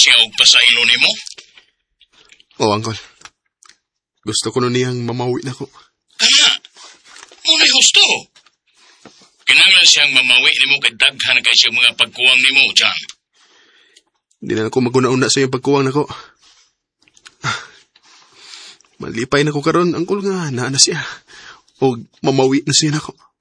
siya og pasaylo nimo? Oh, Uncle. Gusto ko nun niyang mamawi na ko. Kana, muna'y husto. Kinanglan siyang mamawi nimo kay daghan kay siyang mga pagkuwang nimo, Chang. Di na ako maguna-una sa iyong pagkuwang na ko. Malipay na ko karon, Uncle, nga naa na siya. O mamawi na siya na ko.